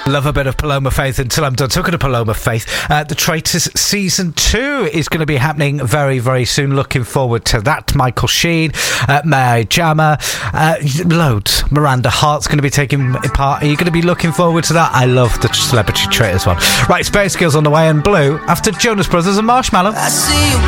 Love a bit of Paloma Faith until I'm done talking to Paloma Faith. The Traitors Season 2 is going to be happening very, very soon. Looking forward to that. Michael Sheen, Mary Jammer, loads. Miranda Hart's going to be taking part. Are you going to be looking forward to that? I love the Celebrity Traitors one. Right, Space Girls on the way, and Blue after Jonas Brothers and Marshmallow. I see you.